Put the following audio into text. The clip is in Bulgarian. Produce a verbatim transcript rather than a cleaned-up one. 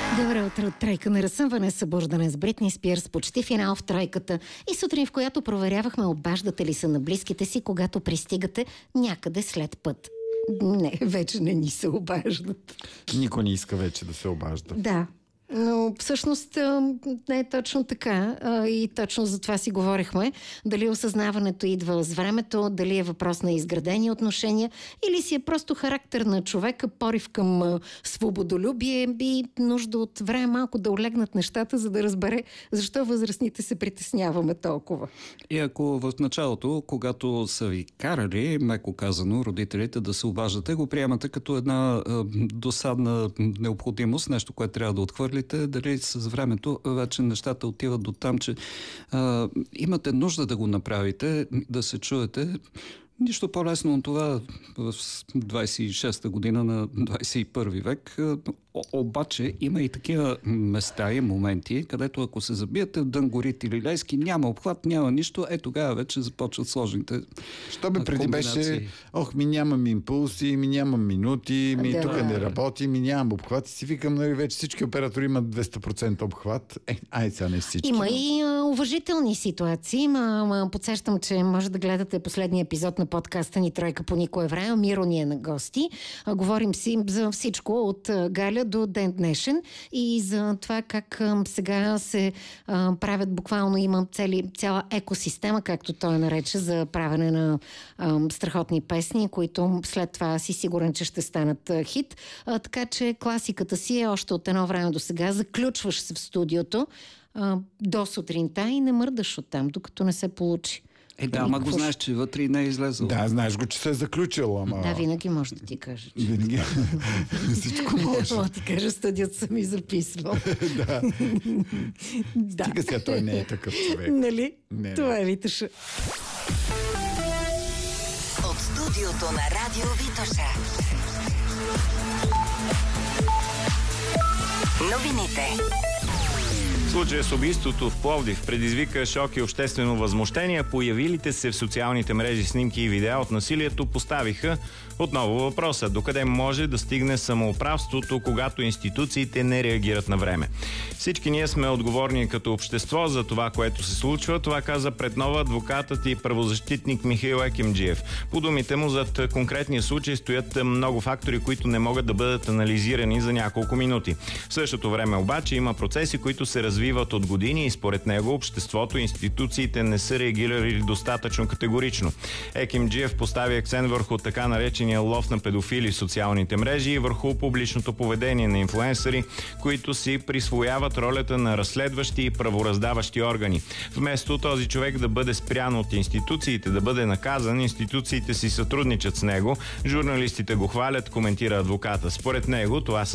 Добро утро от Тройка на разсъмване, събуждане с Бритни Спирс, почти финал в тройката и сутрин, в която проверявахме обаждате ли са на близките си, когато пристигате някъде след път. Не, вече не ни се обаждат. Никой не иска вече да се обажда. Да. Но всъщност не е точно така и точно за това си говорихме. Дали осъзнаването идва с времето, дали е въпрос на изградени отношения или си е просто характер на човека, порив към свободолюбие и нужда от време малко да олегнат нещата, за да разбере защо възрастните се притесняваме толкова. И ако в началото, когато са ви карали, меко казано, родителите да се обаждате, го приемате като една е, досадна необходимост, нещо, което трябва да отхвърли, дали с времето вече нещата отиват до там, че а, имате нужда да го направите, да се чуете. Нищо по-лесно от това в двайсет и шеста година на двайсет и първи век. О, обаче има и такива места и моменти, където ако се забиете в Дънгорит или Левски, няма обхват, няма нищо, е тогава вече започват сложните Що бе преди беше, ох, ми нямам импулси, ми нямам минути, ми Да. тук не работи, ми нямам обхват. И си викам, нали, вече всички оператори имат двеста процента обхват. Е, ай, сега не всички. Има и а, уважителни ситуации. Ма, ма, подсещам, че може да гледате последния епизод на подкаста ни Тройка по никое време. Миро ни е на гости. А, говорим си за всичко от а, Галя до ден днешен и за това как а, сега се а, правят буквално, има цели, цяла екосистема, както той нарече, за правене на а, страхотни песни, които след това си сигурен, че ще станат а, хит. А, така че класиката си е още от едно време до сега. Заключваш се в студиото а, до сутринта и не мърдаш оттам, докато не се получи. Е, да, ама го знаеш, че вътре и не е излезъл. Да, знаеш го, че се е заключил, ама... Да, винаги може да ти кажа. Че... Винаги. Всичко може. Мога ти кажа, студиото съм и записвал. Да. Да. Стига сега, той не е такъв човек. Нали? Не, Това не. е Витоша. От студиото на Радио Витоша. Новините. Случая с убийството в Пловдив предизвика шок и обществено възмущение. Появилите се в социалните мрежи снимки и видеа от насилието поставиха отново въпроса: докъде може да стигне самоуправството, когато институциите не реагират на време. Всички ние сме отговорни като общество за това, което се случва. Това каза пред нова адвокатът и правозащитник Михаил Екимджиев. По думите му, зад конкретния случай стоят много фактори, които не могат да бъдат анализирани за няколко минути. В същото време обаче има процеси, които се развиват от години и според него обществото и институциите не са реагирали достатъчно категорично. Екимджиев постави акцент върху така наречения лов на педофили в социалните мрежи и върху публичното поведение на инфлуенсъри, които си присвояват ролята на разследващи и правораздаващи органи. Вместо този човек да бъде спрян от институциите, да бъде наказан, институциите си сътрудничат с него, журналистите го хвалят, коментира адвоката. Според него това